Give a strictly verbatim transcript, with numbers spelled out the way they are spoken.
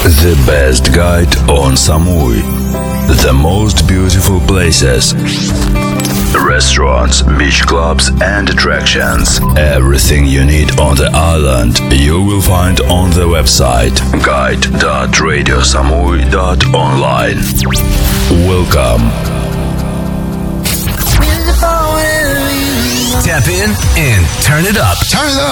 The best guide on Samui. The most beautiful places. Restaurants, beach clubs and attractions. Everything you need on the island you will find on the website guide dot radio samui dot online. Welcome. Tap in and turn it up. Turn it up.